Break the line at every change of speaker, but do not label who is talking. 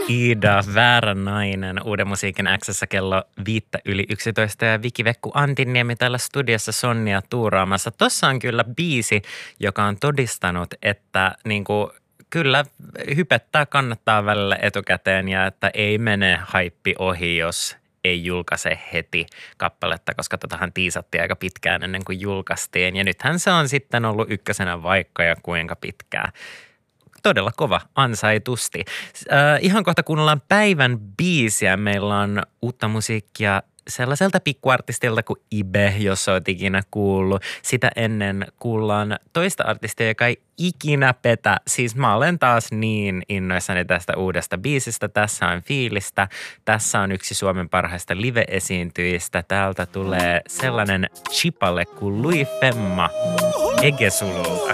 Iida, väärä nainen. Uuden musiikin X:ssä kello 5:11 ja Viki Vekku Antinniemi täällä studiossa Sonnia tuuraamassa. Tossa on kyllä biisi, joka on todistanut, että niinku, kyllä hypettää kannattaa välillä etukäteen ja että ei mene haippi ohi, jos ei julkaise heti kappaletta, koska totahan tiisattiin aika pitkään ennen kuin julkaistiin. Ja nythän se on sitten ollut ykkösenä vaikka ja kuinka pitkään. Todella kova, ansaitusti. Ihan kohta kuunnellaan päivän biisiä. Meillä on uutta musiikkia sellaiselta pikkuartistilta kuin Ibe, jos olet ikinä kuullut. Sitä ennen kuullaan toista artistia, joka ei ikinä petä. Siis mä olen taas niin innoissani tästä uudesta biisistä. Tässä on fiilistä. Tässä on yksi Suomen parhaista live-esiintyjistä. Täältä tulee sellainen chipale kuin Louis Femma Egesululta.